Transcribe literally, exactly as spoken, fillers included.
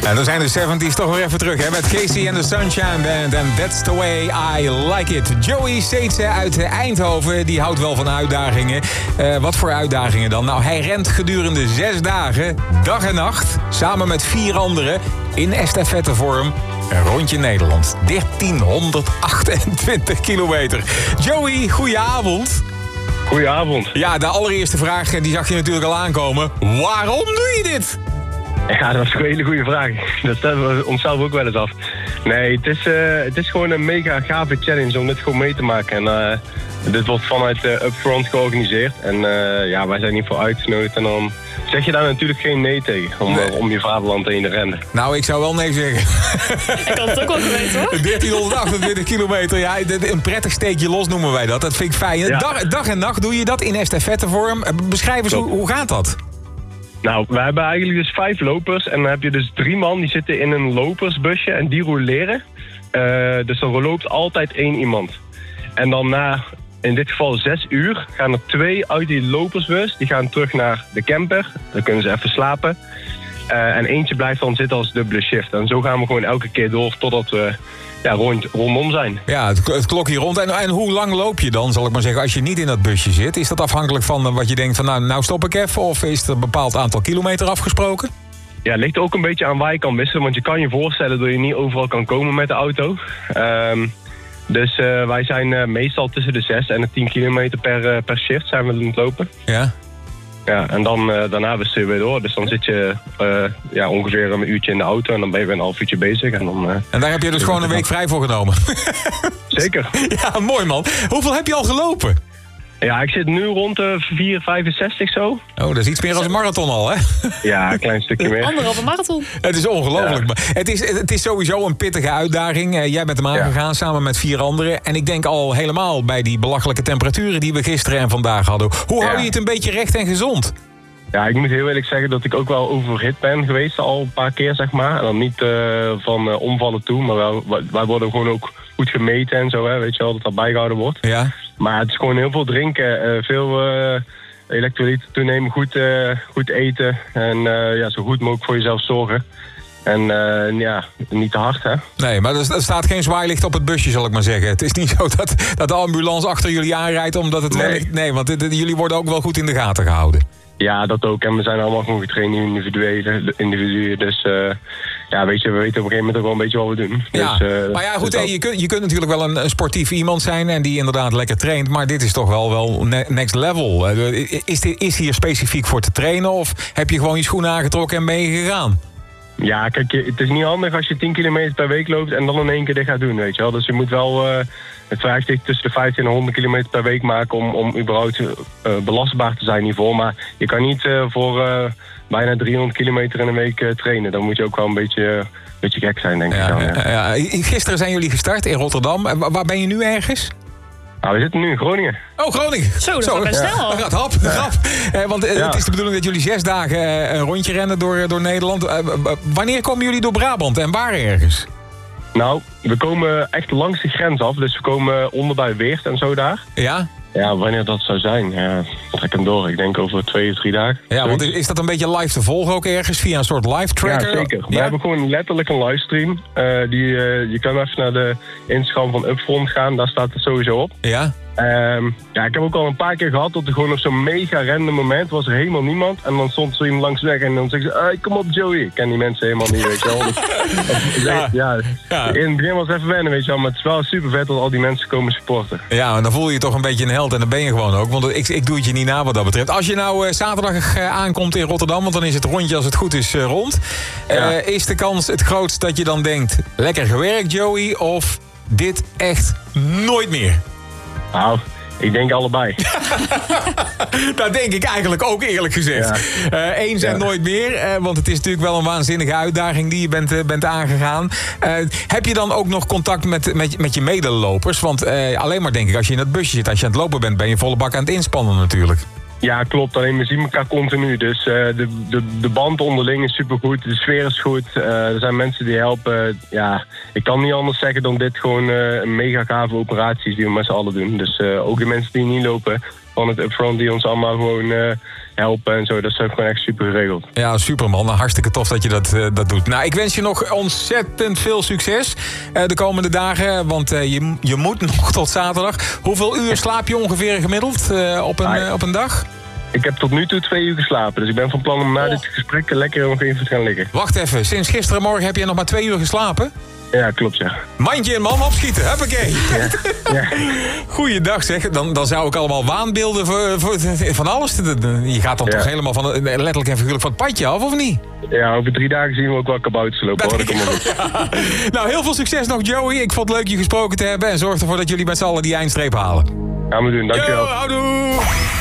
En dan zijn de zeventies toch weer even terug, hè? Met Casey and the Sunshine Band en That's the Way I Like It. Joey Seetse uit Eindhoven, die houdt wel van uitdagingen. Uh, wat voor uitdagingen dan? Nou, hij rent gedurende zes dagen, dag en nacht, samen met vier anderen, in estafettevorm, een rondje Nederland. dertienhonderdachtentwintig kilometer. Joey, goedenavond. Goedenavond. Ja, de allereerste vraag, die zag je natuurlijk al aankomen. Waarom doe je dit? Ja, dat is een hele goede vraag. Dat stellen we onszelf ook wel eens af. Nee, het is, uh, het is gewoon een mega gave challenge om dit gewoon mee te maken. En uh, dit wordt vanuit uh, Upfront georganiseerd. En uh, ja, wij zijn hiervoor uitgenodigd. En dan zeg je daar natuurlijk geen nee tegen om, nee. om je vaderland heen te rennen. Nou, ik zou wel nee zeggen. Ik had het ook wel geweten, hoor. dertienhonderdachtentwintig kilometer, ja, een prettig steekje los noemen wij dat. Dat vind ik fijn. Ja. Dag, dag en nacht doe je dat in estafettevorm. Beschrijf eens, hoe, hoe gaat dat? Nou, we hebben eigenlijk dus vijf lopers. En dan heb je dus drie man die zitten in een lopersbusje en die roleren. Uh, dus er loopt altijd één iemand. En dan na, in dit geval zes uur, gaan er twee uit die lopersbus. Die gaan terug naar de camper. Dan kunnen ze even slapen. Uh, en eentje blijft dan zitten als dubbele shift. En zo gaan we gewoon elke keer door totdat we ja, rond, rondom zijn. Ja, het, het klokje rond. En, en hoe lang loop je dan, zal ik maar zeggen, als je niet in dat busje zit? Is dat afhankelijk van wat je denkt van, nou, nou stop ik even? Of is er een bepaald aantal kilometer afgesproken? Ja, het ligt ook een beetje aan waar je kan wisselen. Want je kan je voorstellen dat je niet overal kan komen met de auto. Um, dus uh, wij zijn uh, meestal tussen de zes en de tien kilometer per, uh, per shift zijn we aan het lopen. Ja. Ja, en dan, uh, daarna wissel je weer door. Dus dan zit je uh, ja, ongeveer een uurtje in de auto en dan ben je weer een half uurtje bezig. En, dan, uh, en daar heb je dus gewoon een week vrij voor genomen? Zeker. Ja, mooi man. Hoeveel heb je al gelopen? Ja, ik zit nu rond de vier vijfenzestig zo. Oh, dat is iets meer als een marathon al, hè? Ja, een klein stukje meer. Anderhalve marathon. Het is ongelooflijk. Ja. Het, is, het is sowieso een pittige uitdaging. Jij bent hem aangegaan ja. samen met vier anderen. En ik denk al helemaal bij die belachelijke temperaturen die we gisteren en vandaag hadden. Hoe hou je het een beetje recht en gezond? Ja, ik moet heel eerlijk zeggen dat ik ook wel overhit ben geweest al een paar keer, zeg maar. En dan niet uh, van uh, omvallen toe, maar wel, wij worden gewoon ook goed gemeten en zo, hè, weet je wel, dat dat bijgehouden wordt. Ja. Maar het is gewoon heel veel drinken, uh, veel uh, elektrolyten toenemen, goed, uh, goed eten en uh, ja, zo goed mogelijk voor jezelf zorgen. En uh, ja, niet te hard, hè? Nee, maar er staat geen zwaailicht op het busje, zal ik maar zeggen. Het is niet zo dat, dat de ambulance achter jullie aanrijdt omdat het nee. wellicht... Nee, want dit, jullie worden ook wel goed in de gaten gehouden. Ja, dat ook. En we zijn allemaal gewoon getrainde individuen, individuen. Dus uh, ja, weet je, we weten op een gegeven moment ook wel een beetje wat we doen. Ja, dus, uh, maar ja, goed, dus hey, je, kunt, je kunt natuurlijk wel een, een sportief iemand zijn en die inderdaad lekker traint. Maar dit is toch wel, wel next level. Is, dit, is hier specifiek voor te trainen of heb je gewoon je schoenen aangetrokken en ben je gegaan? Ja, kijk, het is niet handig als je tien kilometer per week loopt en dan in één keer dit gaat doen, weet je wel. Dus je moet wel uh, het vijftig tussen de vijftig en honderd kilometer per week maken om, om überhaupt uh, belastbaar te zijn hiervoor. Maar je kan niet uh, voor uh, bijna driehonderd kilometer in een week uh, trainen. Dan moet je ook wel een beetje, uh, een beetje gek zijn, denk ja, ik. Dan, ja. Ja. Gisteren zijn jullie gestart in Rotterdam. Waar ben je nu ergens? Nou, we zitten nu in Groningen. Oh, Groningen. Zo, dat gaat best snel. Dat gaat hap, ja. grap. Eh, want eh, ja. het is de bedoeling dat jullie zes dagen eh, een rondje rennen door, door Nederland. Eh, wanneer komen jullie door Brabant en waar ergens? Nou, we komen echt langs de grens af. Dus we komen onder bij Weert en zo daar. Ja? Ja, wanneer dat zou zijn, ja, trek hem door. Ik denk over twee of drie dagen. Ja, want is dat een beetje live te volgen ook ergens via een soort live tracker? Ja, zeker. We ja? hebben gewoon letterlijk een livestream. Uh, die, uh, je kan even naar de Instagram van Upfront gaan, daar staat het sowieso op. Ja? Um, ja, ik heb ook al een paar keer gehad dat er gewoon op zo'n mega random moment was er helemaal niemand. En dan stond er iemand langs de weg en dan zeggen ze, hey, kom op Joey. Ik ken die mensen helemaal niet, weet je wel. Dus, ja. Ja, ja. In het begin was het even wennen, weet je wel. Maar het is wel super vet dat al die mensen komen supporten. Ja, en dan voel je je toch een beetje een held en dan ben je gewoon ook. Want ik, ik doe het je niet na wat dat betreft. Als je nou uh, zaterdag uh, aankomt in Rotterdam, want dan is het rondje als het goed is uh, rond. Uh, ja. Is de kans het grootst dat je dan denkt, lekker gewerkt Joey, of dit echt nooit meer? Nou, ik denk allebei. Dat denk ik eigenlijk ook, eerlijk gezegd. Ja. Uh, eens en ja. nooit meer. Uh, want het is natuurlijk wel een waanzinnige uitdaging die je bent, uh, bent aangegaan. Uh, heb je dan ook nog contact met, met, met je medelopers? Want uh, alleen maar denk ik, als je in het busje zit, als je aan het lopen bent, ben je volle bak aan het inspannen natuurlijk. Ja, klopt. Alleen we zien elkaar continu. Dus uh, de, de, de band onderling is supergoed. De sfeer is goed. Uh, er zijn mensen die helpen. Ja, ik kan niet anders zeggen dan dit gewoon uh, een mega gave operatie is die we met z'n allen doen. Dus uh, ook de mensen die niet lopen, van het Upfront die ons allemaal gewoon uh, helpen en zo. Dat is ook gewoon echt super geregeld. Ja, super man. Nou, hartstikke tof dat je dat, uh, dat doet. Nou, ik wens je nog ontzettend veel succes uh, de komende dagen. Want uh, je, je moet nog tot zaterdag. Hoeveel uur slaap je ongeveer gemiddeld uh, op, een, uh, op een dag? Ik heb tot nu toe twee uur geslapen. Dus ik ben van plan om na oh. dit gesprek lekker nog even te gaan liggen. Wacht even. Sinds gisterenmorgen heb je nog maar twee uur geslapen? Ja, klopt, ja. Mandje en man, opschieten. Huppakee. Ja. Ja. Goeiedag zeg. Dan, dan zou ik allemaal waanbeelden voor, voor, van alles. Je gaat dan ja. toch helemaal van, letterlijk en figuurlijk van het padje af, of niet? Ja, over drie dagen zien we ook wel kabouters lopen. Hoor. Ja. Nou, heel veel succes nog, Joey. Ik vond het leuk je gesproken te hebben. En zorg ervoor dat jullie met z'n allen die eindstreep halen. Gaan we doen, dankjewel. Yo, houdoe.